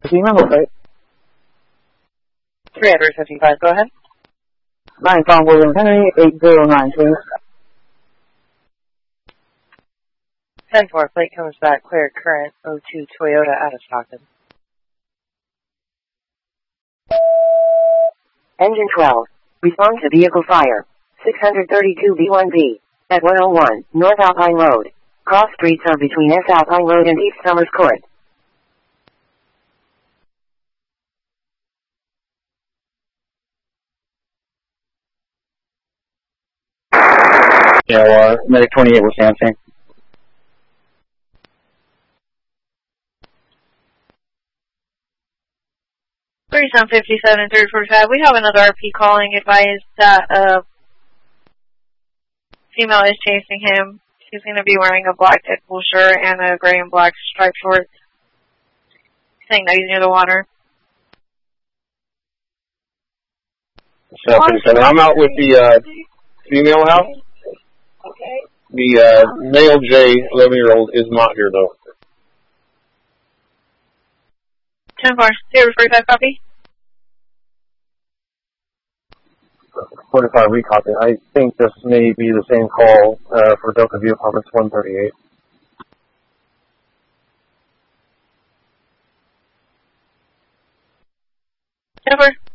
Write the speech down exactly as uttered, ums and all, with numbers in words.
See number plate. three fifty-five, go ahead. nine five William Henry, eight zero nine, please. ten four, plate comes back, clear current, oh two Toyota out of Stockton. Engine twelve, respond to vehicle fire, six thirty-two B one B, at one oh one, North Alpine Road. Cross streets are between S Alpine Road and East Summers Court. Yeah, well, uh, Medic twenty-eight was Samsung. thirty-seven fifty-seven, three forty-five, we have another R P calling, advised that a female is chasing him. She's going to be wearing a black Deadpool shirt and a gray and black striped shorts, saying that he's near the water. seven fifty-seven, I'm out with the uh, female house. Okay. The uh, male J, eleven-year-old, is not here, though. ten four, zero forty-five, copy. forty-five, recopy. I think this may be the same call uh, for Delta View Apartments one thirty-eight. ten four.